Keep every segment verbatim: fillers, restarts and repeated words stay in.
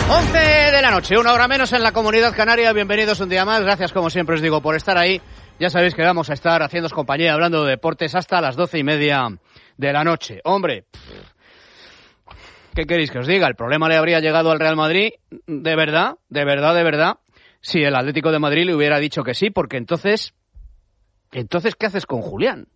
once de la noche, una hora menos en la Comunidad Canaria. Bienvenidos un día más. Gracias, como siempre os digo, por estar ahí. Ya sabéis que vamos a estar haciéndoos compañía, hablando de deportes hasta las doce y media de la noche. Hombre, ¿qué queréis que os diga? ¿El problema le habría llegado al Real Madrid? ¿De verdad? ¿De verdad? ¿De verdad? Si el Atlético de Madrid le hubiera dicho que sí, porque entonces... Entonces, ¿qué haces con Julián?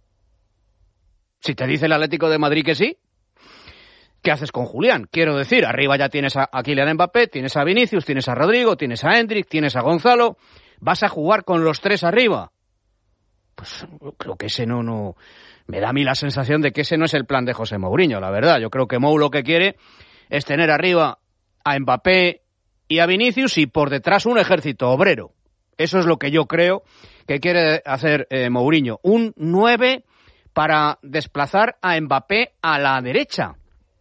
Si te dice el Atlético de Madrid que sí, ¿qué haces con Julián? Quiero decir, arriba ya tienes a, a Kylian Mbappé, tienes a Vinicius, tienes a Rodrigo, tienes a Endrick, tienes a Gonzalo. ¿Vas a jugar con los tres arriba? Pues creo que ese no, no... Me da a mí la sensación de que ese no es el plan de José Mourinho, la verdad. Yo creo que Mou lo que quiere es tener arriba a Mbappé y a Vinicius y por detrás un ejército obrero. Eso es lo que yo creo que quiere hacer eh, Mourinho. Un nueve para desplazar a Mbappé a la derecha.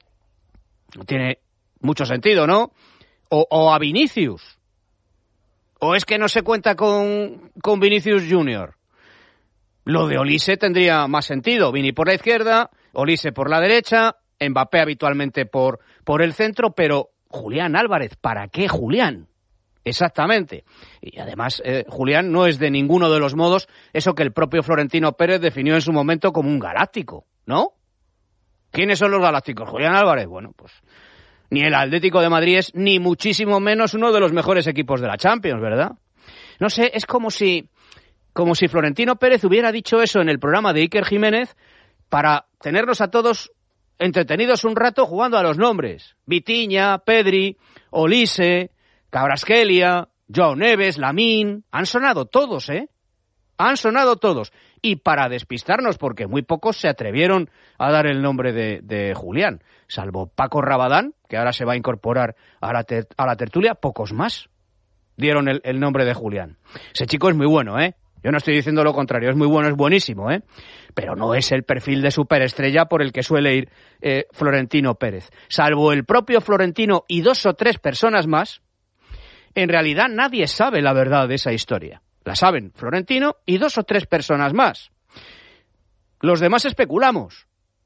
No tiene mucho sentido, ¿no? O, o a Vinicius. ¿O es que no se cuenta con, con Vinicius Junior? Lo de Olise tendría más sentido. Vini por la izquierda, Olise por la derecha, Mbappé habitualmente por, por el centro, pero Julián Álvarez, ¿para qué Julián? Exactamente. Y además, eh, Julián no es de ninguno de los modos eso que el propio Florentino Pérez definió en su momento como un galáctico, ¿no? ¿Quiénes son los galácticos? Julián Álvarez, bueno, pues ni el Atlético de Madrid es ni muchísimo menos uno de los mejores equipos de la Champions, ¿verdad? No sé, es como si, como si Florentino Pérez hubiera dicho eso en el programa de Iker Jiménez para tenernos a todos entretenidos un rato jugando a los nombres. Vitinha, Pedri, Olise, Kvaratskhelia, Joao Neves, Lamine, han sonado todos, ¿eh? Han sonado todos. Y para despistarnos, porque muy pocos se atrevieron a dar el nombre de, de Julián, salvo Paco Rabadán, que ahora se va a incorporar a la, ter, a la tertulia, pocos más dieron el, el nombre de Julián. Ese chico es muy bueno, ¿eh? Yo no estoy diciendo lo contrario, es muy bueno, es buenísimo, ¿eh? Pero no es el perfil de superestrella por el que suele ir eh, Florentino Pérez. Salvo el propio Florentino y dos o tres personas más, en realidad nadie sabe la verdad de esa historia. La saben Florentino y dos o tres personas más. Los demás especulamos.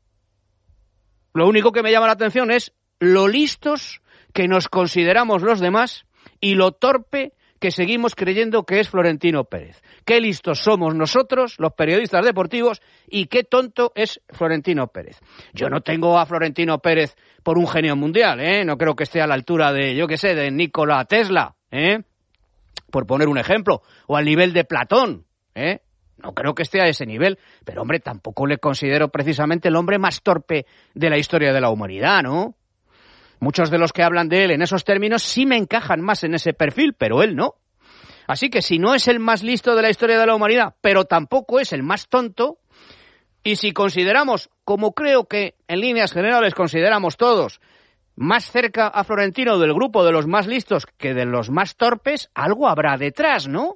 Lo único que me llama la atención es lo listos que nos consideramos los demás y lo torpe que seguimos creyendo que es Florentino Pérez. Qué listos somos nosotros, los periodistas deportivos, y qué tonto es Florentino Pérez. Yo no tengo a Florentino Pérez por un genio mundial, ¿eh? No creo que esté a la altura de, yo qué sé, de Nikola Tesla, ¿eh? Por poner un ejemplo, o al nivel de Platón, ¿eh? No creo que esté a ese nivel, pero hombre, tampoco le considero precisamente el hombre más torpe de la historia de la humanidad, ¿no? Muchos de los que hablan de él en esos términos sí me encajan más en ese perfil, pero él no. Así que si no es el más listo de la historia de la humanidad, pero tampoco es el más tonto, y si consideramos, como creo que en líneas generales consideramos todos, más cerca a Florentino del grupo de los más listos que de los más torpes, algo habrá detrás, ¿no?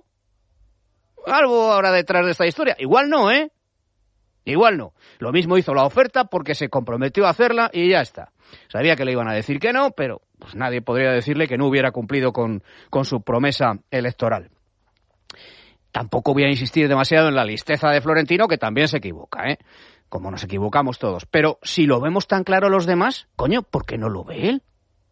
Algo habrá detrás de esta historia. Igual no, ¿eh? Igual no. Lo mismo hizo la oferta porque se comprometió a hacerla y ya está. Sabía que le iban a decir que no, pero pues nadie podría decirle que no hubiera cumplido con, con su promesa electoral. Tampoco voy a insistir demasiado en la listeza de Florentino, que también se equivoca, ¿eh? Como nos equivocamos todos. Pero si lo vemos tan claro los demás, coño, ¿por qué no lo ve él?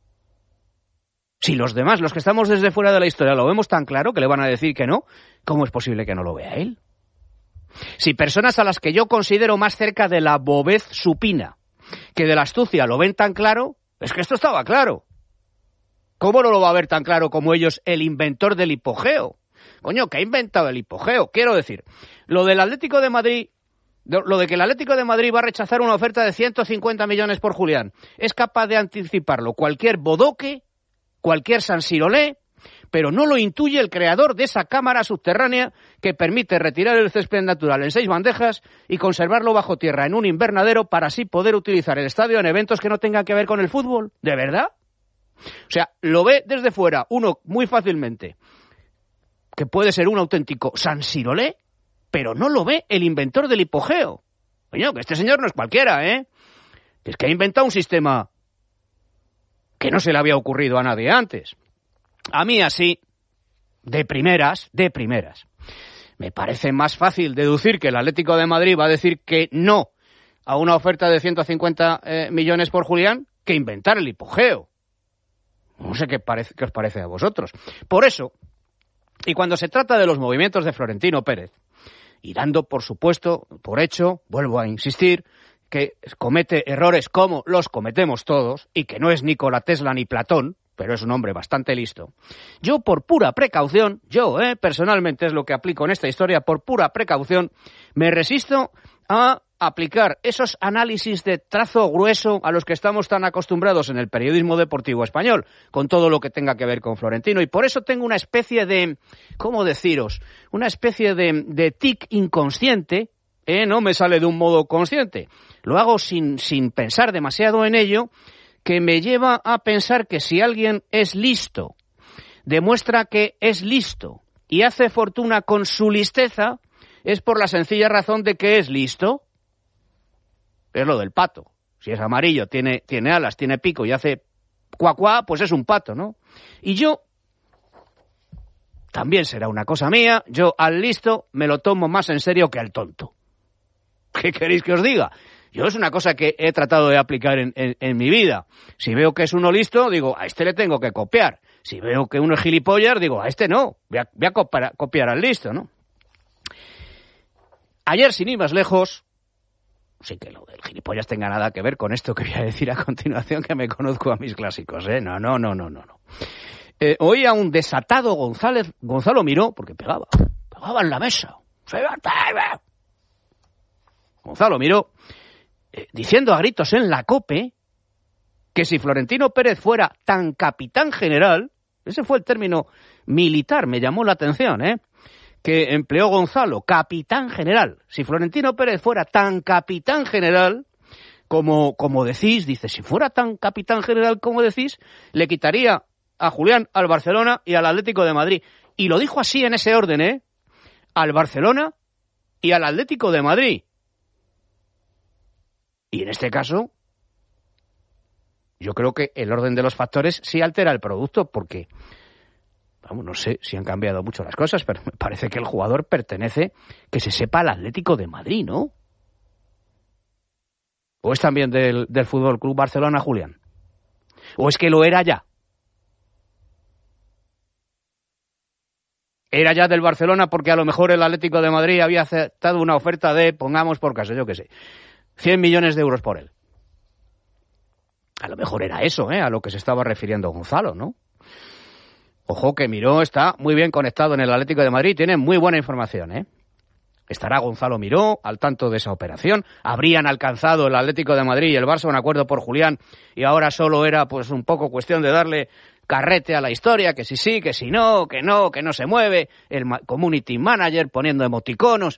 Si los demás, los que estamos desde fuera de la historia, lo vemos tan claro que le van a decir que no, ¿cómo es posible que no lo vea él? Si personas a las que yo considero más cerca de la bobez supina que de la astucia lo ven tan claro, es que esto estaba claro. ¿Cómo no lo va a ver tan claro como ellos el inventor del hipogeo? Coño, ¿qué ha inventado el hipogeo? Quiero decir, lo del Atlético de Madrid, lo de que el Atlético de Madrid va a rechazar una oferta de ciento cincuenta millones por Julián, es capaz de anticiparlo cualquier bodoque, cualquier sansirolé, pero no lo intuye el creador de esa cámara subterránea que permite retirar el césped natural en seis bandejas y conservarlo bajo tierra en un invernadero para así poder utilizar el estadio en eventos que no tengan que ver con el fútbol. ¿De verdad? O sea, lo ve desde fuera uno muy fácilmente, que puede ser un auténtico sansirolé, pero no lo ve el inventor del hipogeo. Coño, que este señor no es cualquiera, ¿eh? Que es que ha inventado un sistema que no se le había ocurrido a nadie antes. A mí así, de primeras, de primeras, me parece más fácil deducir que el Atlético de Madrid va a decir que no a una oferta de ciento cincuenta eh, millones por Julián que inventar el hipogeo. No sé qué, parece, qué os parece a vosotros. Por eso, y cuando se trata de los movimientos de Florentino Pérez, y dando por supuesto, por hecho, vuelvo a insistir, que comete errores como los cometemos todos, y que no es Nikola Tesla ni Platón, pero es un hombre bastante listo, yo por pura precaución, yo eh, personalmente es lo que aplico en esta historia, por pura precaución, me resisto a aplicar esos análisis de trazo grueso a los que estamos tan acostumbrados en el periodismo deportivo español, con todo lo que tenga que ver con Florentino, y por eso tengo una especie de, ¿cómo deciros?, una especie de, de tic inconsciente, eh, no me sale de un modo consciente, lo hago sin, sin pensar demasiado en ello, que me lleva a pensar que si alguien es listo, demuestra que es listo y hace fortuna con su listeza, es por la sencilla razón de que es listo. Es lo del pato. Si es amarillo, tiene, tiene alas, tiene pico y hace cuá cuá, pues es un pato, ¿no? Y yo, también será una cosa mía, yo al listo me lo tomo más en serio que al tonto. ¿Qué queréis que os diga? Yo es una cosa que he tratado de aplicar en, en, en mi vida. Si veo que es uno listo, digo, a este le tengo que copiar. Si veo que uno es gilipollas, digo, a este no, voy a, voy a copiar, copiar al listo, ¿no? Ayer, sin ir más lejos, sin que lo del gilipollas tenga nada que ver con esto que voy a decir a continuación, que me conozco a mis clásicos, ¿eh? No, no, no, no, no. no. Eh, oí a un desatado González, Gonzalo Miró, porque pegaba, pegaba en la mesa. Gonzalo Miró, eh, diciendo a gritos en la COPE que si Florentino Pérez fuera tan capitán general, ese fue el término militar, me llamó la atención, ¿eh? que empleó Gonzalo, capitán general. Si Florentino Pérez fuera tan capitán general, como, como decís, dice, si fuera tan capitán general como decís, le quitaría a Julián al Barcelona y al Atlético de Madrid. Y lo dijo así en ese orden, ¿eh? Al Barcelona y al Atlético de Madrid. Y en este caso, yo creo que el orden de los factores sí altera el producto, porque, vamos, no sé si han cambiado mucho las cosas, pero me parece que el jugador pertenece, que se sepa, al Atlético de Madrid, ¿no? ¿O es también del, del Fútbol Club Barcelona, Julián? ¿O es que lo era ya? Era ya del Barcelona porque a lo mejor el Atlético de Madrid había aceptado una oferta de, pongamos por caso, yo qué sé, cien millones de euros por él. A lo mejor era eso, ¿eh? A lo que se estaba refiriendo Gonzalo, ¿no? Ojo que Miró está muy bien conectado en el Atlético de Madrid, tiene muy buena información, ¿eh? Estará Gonzalo Miró al tanto de esa operación. Habrían alcanzado el Atlético de Madrid y el Barça un acuerdo por Julián y ahora solo era pues un poco cuestión de darle carrete a la historia, que si sí, que si no, que no, que no se mueve, el community manager poniendo emoticonos,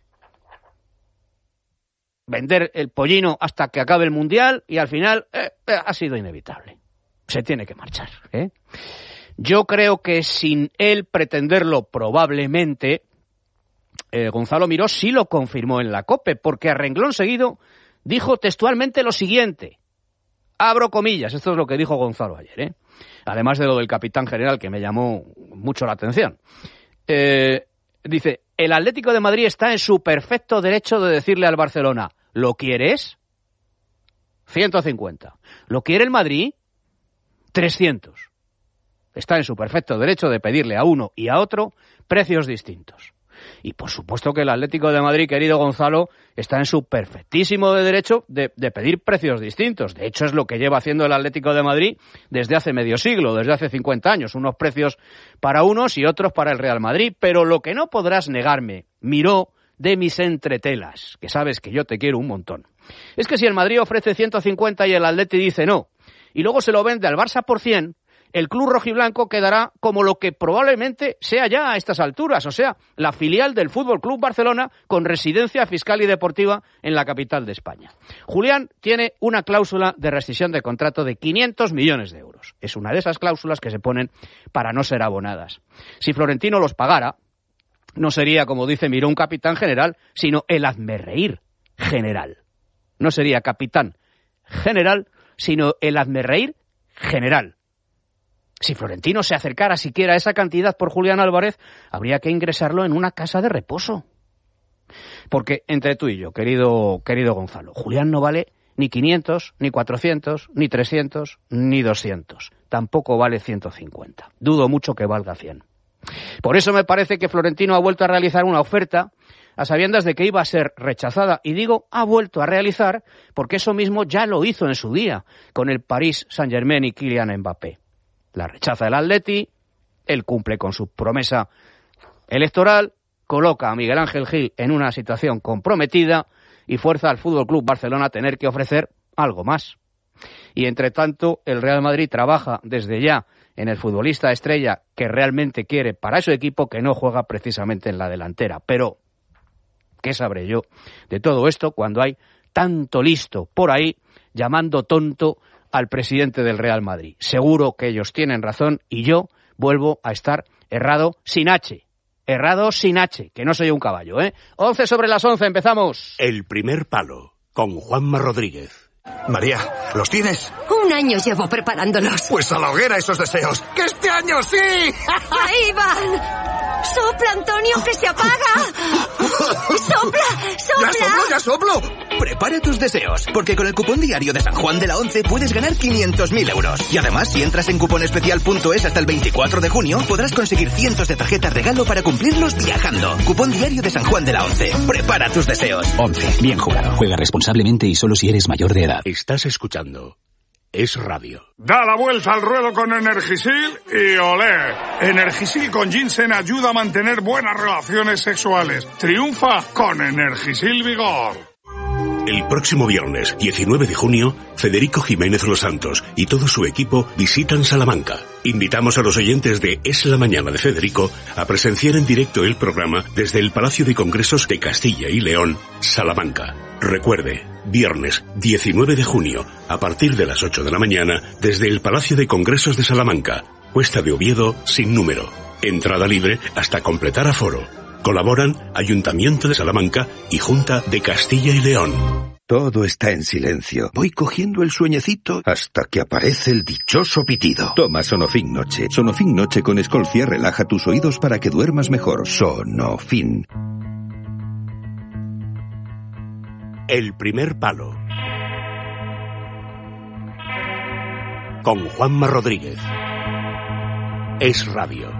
vender el pollino hasta que acabe el Mundial y al final eh, eh, ha sido inevitable. Se tiene que marchar, ¿eh? Yo creo que sin él pretenderlo probablemente, eh, Gonzalo Miró sí lo confirmó en la COPE, porque a renglón seguido dijo textualmente lo siguiente. Abro comillas, esto es lo que dijo Gonzalo ayer, ¿eh? Además de lo del capitán general, que me llamó mucho la atención. Eh, dice, el Atlético de Madrid está en su perfecto derecho de decirle al Barcelona, ¿lo quieres? ciento cincuenta. ¿Lo quiere el Madrid? trescientos. Está en su perfecto derecho de pedirle a uno y a otro precios distintos. Y por supuesto que el Atlético de Madrid, querido Gonzalo, está en su perfectísimo derecho de, de pedir precios distintos. De hecho, es lo que lleva haciendo el Atlético de Madrid desde hace medio siglo, desde hace cincuenta años. Unos precios para unos y otros para el Real Madrid. Pero lo que no podrás negarme, Miró, de mis entretelas, que sabes que yo te quiero un montón, es que si el Madrid ofrece ciento cincuenta y el Atleti dice no, y luego se lo vende al Barça por cien, el club rojiblanco quedará como lo que probablemente sea ya a estas alturas, o sea, la filial del Fútbol Club Barcelona con residencia fiscal y deportiva en la capital de España. Julián tiene una cláusula de rescisión de contrato de quinientos millones de euros. Es una de esas cláusulas que se ponen para no ser abonadas. Si Florentino los pagara, no sería, como dice Miró, un capitán general, sino el hazmerreír general. No sería capitán general, sino el hazmerreír general. Si Florentino se acercara siquiera a esa cantidad por Julián Álvarez, habría que ingresarlo en una casa de reposo. Porque entre tú y yo, querido, querido Gonzalo, Julián no vale ni quinientos, ni cuatrocientos, ni trescientos, ni doscientos. Tampoco vale ciento cincuenta. Dudo mucho que valga cien. Por eso me parece que Florentino ha vuelto a realizar una oferta a sabiendas de que iba a ser rechazada. Y digo, ha vuelto a realizar porque eso mismo ya lo hizo en su día con el Paris Saint-Germain y Kylian Mbappé. La rechaza el Atleti, él cumple con su promesa electoral, coloca a Miguel Ángel Gil en una situación comprometida y fuerza al F C Barcelona a tener que ofrecer algo más. Y entre tanto, el Real Madrid trabaja desde ya en el futbolista estrella que realmente quiere para su equipo, que no juega precisamente en la delantera. Pero, ¿qué sabré yo de todo esto cuando hay tanto listo por ahí llamando tonto al presidente del Real Madrid? Seguro que ellos tienen razón y yo vuelvo a estar errado sin H. Errado sin H, que no soy un caballo, ¿eh? once sobre las once, empezamos. El primer palo, con Juanma Rodríguez. María, ¿los tienes? Un año llevo preparándolos. Pues a la hoguera esos deseos. ¡Que este año sí! ¡Ahí van! ¡Sopla, Antonio, que se apaga! ¡Sopla, sopla! ¡Ya soplo, ya soplo! Prepara tus deseos, porque con el cupón diario de San Juan de la Once puedes ganar quinientos mil euros. Y además, si entras en cuponespecial punto es hasta el veinticuatro de junio, podrás conseguir cientos de tarjetas regalo para cumplirlos viajando. Cupón diario de San Juan de la Once. Prepara tus deseos. Once. Bien jugado. Juega responsablemente y solo si eres mayor de edad. Estás escuchando Es Radio. Da la vuelta al ruedo con Energisil y olé. Energisil con ginseng ayuda a mantener buenas relaciones sexuales. Triunfa con Energisil Vigor. El próximo viernes, diecinueve de junio, Federico Jiménez Los Santos y todo su equipo visitan Salamanca. Invitamos a los oyentes de Es la Mañana de Federico a presenciar en directo el programa desde el Palacio de Congresos de Castilla y León, Salamanca. Recuerde, viernes diecinueve de junio, a partir de las ocho de la mañana, desde el Palacio de Congresos de Salamanca, Cuesta de Oviedo, sin número. Entrada libre hasta completar aforo. Colaboran Ayuntamiento de Salamanca y Junta de Castilla y León. Todo está en silencio. Voy cogiendo el sueñecito hasta que aparece el dichoso pitido. Toma Sonofin Noche. Sonofin Noche con Escolcia relaja tus oídos para que duermas mejor. Sonofin. El primer palo, con Juanma Rodríguez. Es Radio.